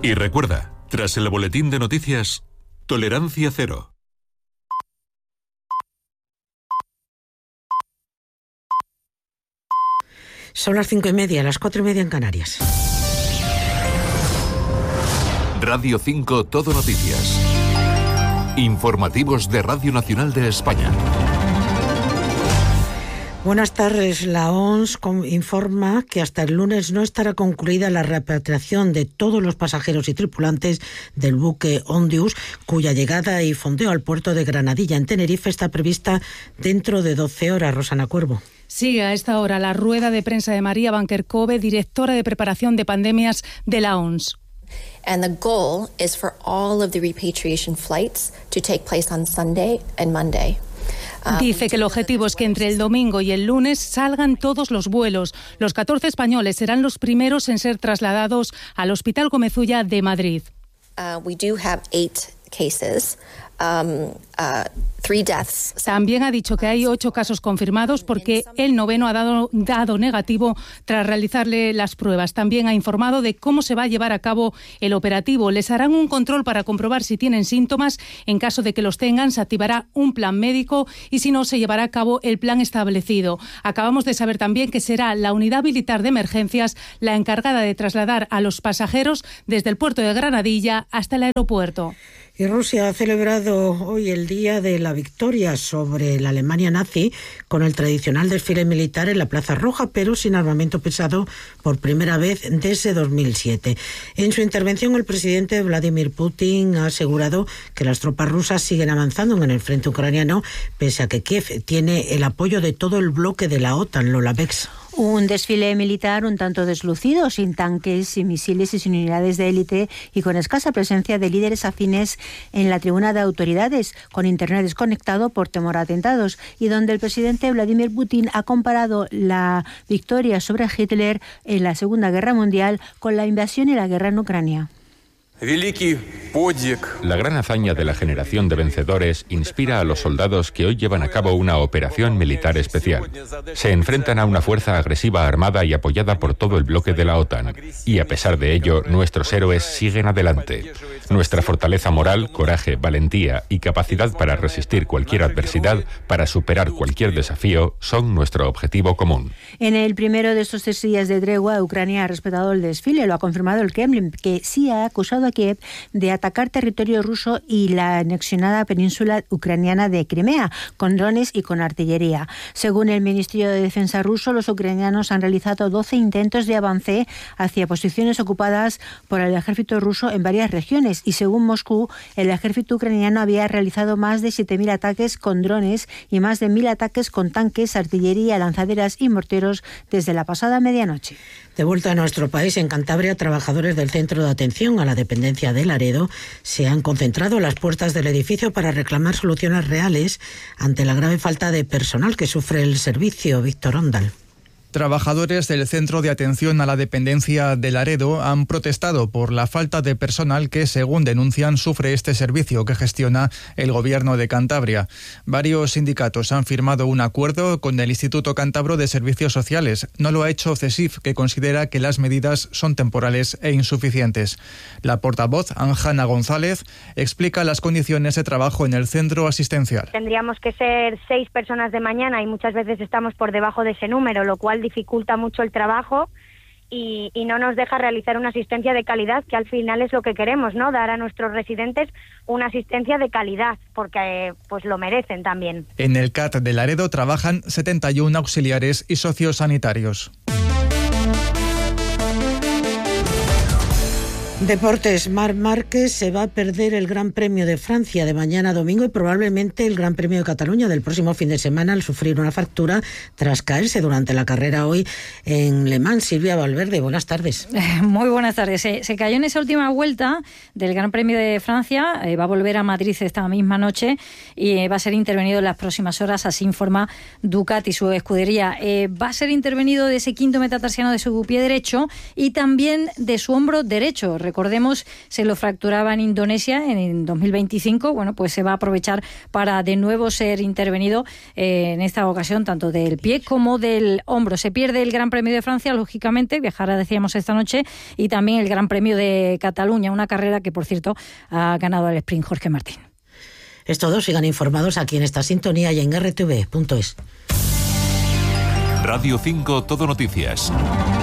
Y recuerda, tras el boletín de noticias, tolerancia cero. Son las 5:30, las 4:30 en Canarias. Radio 5 Todo Noticias. Informativos de Radio Nacional de España. Buenas tardes. La OMS informa que hasta el lunes no estará concluida la repatriación de todos los pasajeros y tripulantes del buque Ondius, cuya llegada y fondeo al puerto de Granadilla, en Tenerife, está prevista dentro de 12 horas. Rosana Cuervo. Sigue a esta hora la rueda de prensa de María Banquer-Cove, directora de preparación de pandemias de la OMS. And the goal is for all of the repatriation flights to take place on Sunday and Monday. Dice que el objetivo es que entre el domingo y el lunes salgan todos los vuelos. Los 14 españoles serán los primeros en ser trasladados al Hospital Gomezulla de Madrid. We do have 8 cases. 3 deaths. También ha dicho que hay 8 casos confirmados porque el noveno ha dado negativo tras realizarle las pruebas. También ha informado de cómo se va a llevar a cabo el operativo. Les harán un control para comprobar si tienen síntomas. En caso de que los tengan, se activará un plan médico y si no, se llevará a cabo el plan establecido. Acabamos de saber también que será la unidad militar de emergencias la encargada de trasladar a los pasajeros desde el puerto de Granadilla hasta el aeropuerto. Y Rusia ha celebrado hoy el día de la victoria sobre la Alemania nazi con el tradicional desfile militar en la Plaza Roja, pero sin armamento pesado por primera vez desde 2007. En su intervención, el presidente Vladimir Putin ha asegurado que las tropas rusas siguen avanzando en el frente ucraniano, pese a que Kiev tiene el apoyo de todo el bloque de la OTAN. Lola Bex. Un desfile militar un tanto deslucido, sin tanques, sin misiles y sin unidades de élite, y con escasa presencia de líderes afines en la tribuna de autoridades, con internet desconectado por temor a atentados, y donde el presidente Vladimir Putin ha comparado la victoria sobre Hitler en la Segunda Guerra Mundial con la invasión y la guerra en Ucrania. La gran hazaña de la generación de vencedores inspira a los soldados que hoy llevan a cabo una operación militar especial. Se enfrentan a una fuerza agresiva armada y apoyada por todo el bloque de la OTAN. Y a pesar de ello, nuestros héroes siguen adelante. Nuestra fortaleza moral, coraje, valentía y capacidad para resistir cualquier adversidad, para superar cualquier desafío, son nuestro objetivo común. En el primero de estos 3 días de tregua, Ucrania ha respetado el desfile, lo ha confirmado el Kremlin, que sí ha acusado a Kiev de atacar territorio ruso y la anexionada península ucraniana de Crimea, con drones y con artillería. Según el Ministerio de Defensa ruso, los ucranianos han realizado 12 intentos de avance hacia posiciones ocupadas por el ejército ruso en varias regiones, y según Moscú, el ejército ucraniano había realizado más de 7.000 ataques con drones y más de 1.000 ataques con tanques, artillería, lanzaderas y morteros desde la pasada medianoche. De vuelta a nuestro país, en Cantabria, trabajadores del Centro de Atención a la Dependencia de Laredo se han concentrado a las puertas del edificio para reclamar soluciones reales ante la grave falta de personal que sufre el servicio. Víctor Ondal. Trabajadores del Centro de Atención a la Dependencia de Laredo han protestado por la falta de personal que, según denuncian, sufre este servicio que gestiona el Gobierno de Cantabria. Varios sindicatos han firmado un acuerdo con el Instituto Cántabro de Servicios Sociales. No lo ha hecho CESIF, que considera que las medidas son temporales e insuficientes. La portavoz, Anjana González, explica las condiciones de trabajo en el centro asistencial. Tendríamos que ser 6 personas de mañana y muchas veces estamos por debajo de ese número, lo cual dificulta mucho el trabajo y no nos deja realizar una asistencia de calidad, que al final es lo que queremos, ¿no? Dar a nuestros residentes una asistencia de calidad, porque pues lo merecen también. En el CAT de Laredo trabajan 71 auxiliares y sociosanitarios. Deportes. Marc Márquez se va a perder el Gran Premio de Francia de mañana domingo y probablemente el Gran Premio de Cataluña del próximo fin de semana, al sufrir una fractura tras caerse durante la carrera hoy en Le Mans. Silvia Valverde, buenas tardes. Muy buenas tardes. Se cayó en esa última vuelta del Gran Premio de Francia, va a volver a Madrid esta misma noche y va a ser intervenido en las próximas horas, así informa Ducati, su escudería. Va a ser intervenido de ese quinto metatarsiano de su pie derecho y también de su hombro derecho. recordemos, se lo fracturaba en Indonesia en 2025. Bueno, pues se va a aprovechar para de nuevo ser intervenido en esta ocasión tanto del pie como del hombro. Se pierde el Gran Premio de Francia, lógicamente, viajará, decíamos, esta noche, y también el Gran Premio de Cataluña, una carrera que, por cierto, ha ganado el sprint Jorge Martín. Es todo, sigan informados aquí en esta sintonía y en rtv.es. Radio 5 Todo Noticias.